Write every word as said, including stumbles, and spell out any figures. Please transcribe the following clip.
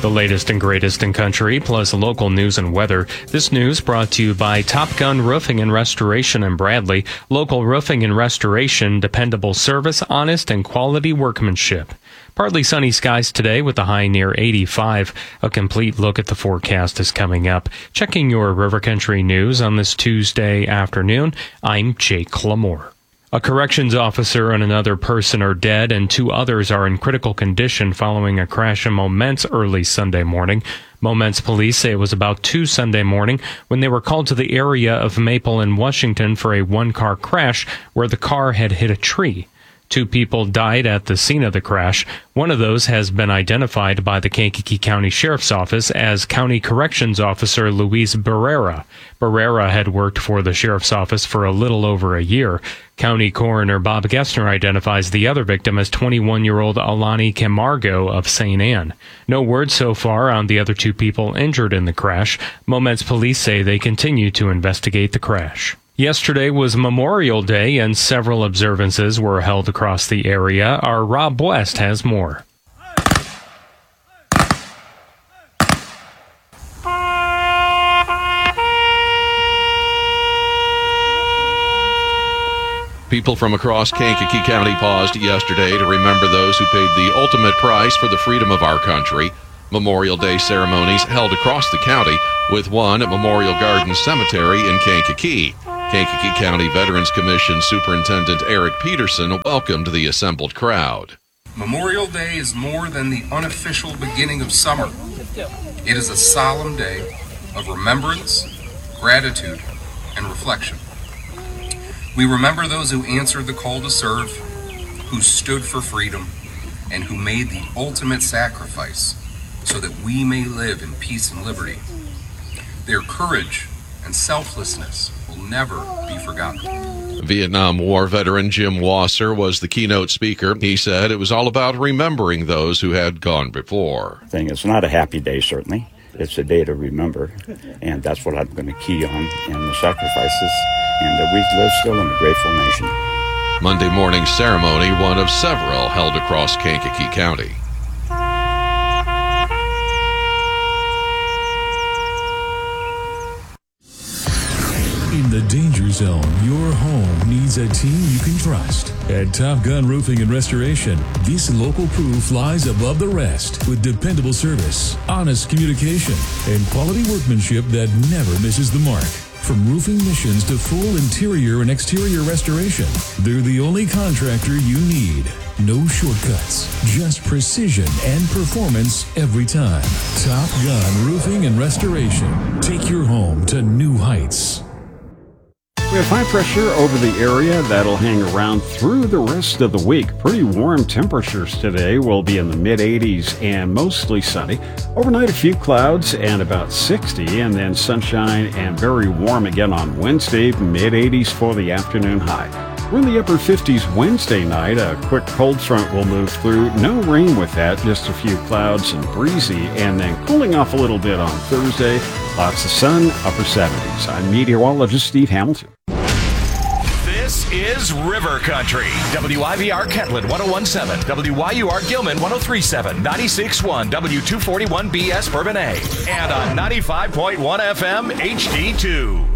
The latest and greatest in country, plus local news and weather. This news brought to you by Top Gun Roofing and Restoration in Bradley. Local roofing and restoration, dependable service, honest and quality workmanship. Partly sunny skies today with a high near eighty-five. A complete look at the forecast is coming up. Checking your River Country news on this Tuesday afternoon, I'm Jake Lamore. A corrections officer and another person are dead, and two others are in critical condition following a crash in Momence early Sunday morning. Momence police say it was about two Sunday morning when they were called to the area of Maple and Washington for a one-car crash where the car had hit a tree. Two people died at the scene of the crash. One of those has been identified by the Kankakee County Sheriff's Office as County Corrections Officer Luis Barrera. Barrera had worked for the Sheriff's Office for a little over a year. County Coroner Bob Gessner identifies the other victim as twenty-one-year-old Alani Camargo of Saint Anne. No word so far on the other two people injured in the crash. Momence police say they continue to investigate the crash. Yesterday was Memorial Day, and several observances were held across the area. Our Rob West has more. People from across Kankakee County paused yesterday to remember those who paid the ultimate price for the freedom of our country. Memorial Day ceremonies held across the county, with one at Memorial Gardens Cemetery in Kankakee. Kankakee County Veterans Commission Superintendent Eric Peterson welcomed the assembled crowd. Memorial Day is more than the unofficial beginning of summer. It is a solemn day of remembrance, gratitude, and reflection. We remember those who answered the call to serve, who stood for freedom, and who made the ultimate sacrifice so that we may live in peace and liberty. Their courage and selflessness will never be forgotten. Vietnam War veteran Jim Wasser was the keynote speaker. He said it was all about remembering those who had gone before. Thing, it's not a happy day, certainly. It's a day to remember, and that's what I'm going to key on in the sacrifices, and that we live still in a grateful nation. Monday morning ceremony, one of several held across Kankakee County. In the danger zone, your home needs a team you can trust. At Top Gun Roofing and Restoration, this local crew flies above the rest with dependable service, honest communication, and quality workmanship that never misses the mark. From roofing missions to full interior and exterior restoration, they're the only contractor you need. No shortcuts, just precision and performance every time. Top Gun Roofing and Restoration. Take your home to new heights. We have high pressure over the area that'll hang around through the rest of the week. Pretty warm temperatures today. Will be in the mid eighties and mostly sunny. Overnight, a few clouds and about sixty, and then sunshine and very warm again on Wednesday, mid eighties for the afternoon high. We're in the upper fifties Wednesday night. A quick cold front will move through. No rain with that, just a few clouds and breezy, and then cooling off a little bit on Thursday. Lots of sun, upper seventies. I'm meteorologist Steve Hamilton. This is River Country. W I V R Kentland one oh one point seven, W Y U R Gilman one oh three point seven, ninety-six point one W two forty-one B S Bourbon A, and on ninety-five point one F M H D two.